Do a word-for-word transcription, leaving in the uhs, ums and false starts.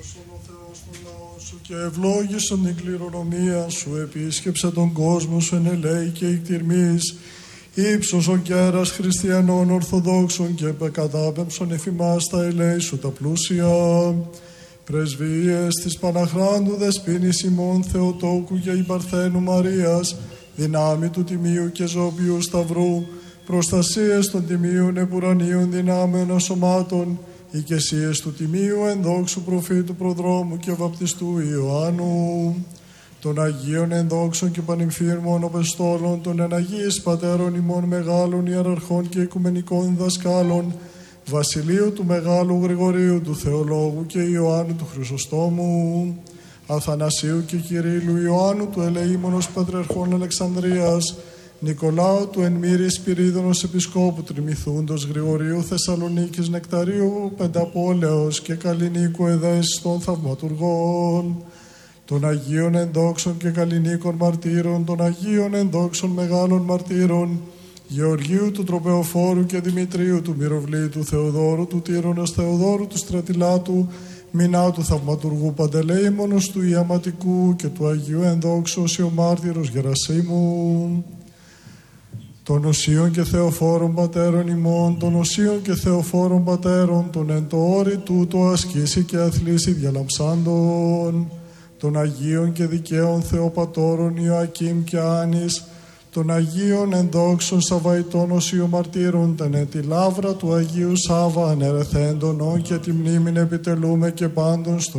Ο Θεός του λαού σου και ευλόγησον την κληρονομία σου, επίσκεψε τον κόσμο σου εν ελέη και εκτιρμής, ύψος ο κέρας χριστιανών ορθοδόξων και κατάπεμψον εφημάς τα ελέη σου τα πλούσια. Πρεσβείες της Παναχράντου Δεσποίνης ημών Θεοτόκου και η Παρθένου Μαρίας, δυνάμει του Τιμίου και Ζώπιου Σταυρού, προστασίες των Τιμίων Επουρανίων δυνάμεων σωμάτων, οικεσίες του Τιμίου ενδόξου προφήτου προδρόμου και βαπτιστού Ιωάννου, των Αγίων ενδόξων και πανεμφύρμων οπεστόλων, των εναγίης πατέρων ημών μεγάλων ιεραρχών και οικουμενικών δασκάλων, Βασιλείου του Μεγάλου Γρηγορίου του Θεολόγου και Ιωάννου του Χρυσοστόμου, Αθανασίου και Κυρίλου, Ιωάννου του Ελεήμονος Πατριαρχών Αλεξανδρίας, Νικολάου του εν μύρη Σπυρίδωνος Επισκόπου Τριμηθούντος, Γρηγορίου Θεσσαλονίκης, Νεκταρίου Πενταπόλεως και Καλλινίκου Εδέσης των Θαυματουργών, των Αγίων Ενδόξων και Καλλινίκων Μαρτύρων, των Αγίων Ενδόξων Μεγάλων Μαρτύρων, Γεωργίου του Τροπεοφόρου και Δημητρίου του Μυροβλήτου, Θεοδόρου του Τύρονος, Θεοδόρου του Στρατιλάτου, Μινά του Θαυματουργού Παντελεήμονος του Ιαματικού και του Αγίου Ενδόξου Ιωμάρτυρος Γερασίμου, των Οσίων και Θεοφόρων Πατέρων ημών, των Οσίων και Θεοφόρων Πατέρων, των εν το όρη τούτο ασκήσει και αθλήσει διαλαμψάντων, των Αγίων και Δικαίων Θεοπατώρων Ιωακήμ και Άνης, των Αγίων Ενδόξων Σαβαϊτών Οσιομαρτύρων, τεν εν τη λαύρα του Αγίου Σάβα ανερεθέντων, όν και τη μνήμην επιτελούμε και πάντων στον